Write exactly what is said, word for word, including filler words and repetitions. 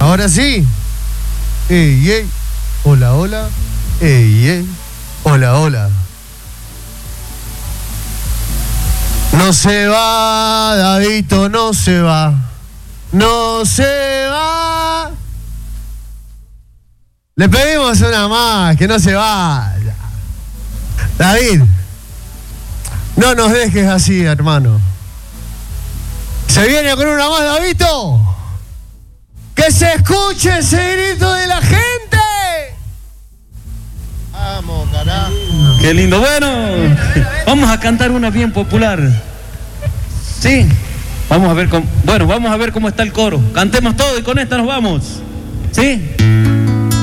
Ahora sí. Ey, ey. Hola, hola. Ey, ey. Hola, hola. No se va, Davidito, no se va. No se va. Le pedimos una más, que no se vaya. David, no nos dejes así, hermano. ¿Se viene con una más, Davidito? ¡Que se escuche ese grito de la gente! Vamos, carajo. Qué lindo. Bueno, vamos a cantar una bien popular. Sí, vamos a ver cómo, bueno, vamos a ver cómo está el coro. Cantemos todo y con esta nos vamos. ¿Sí?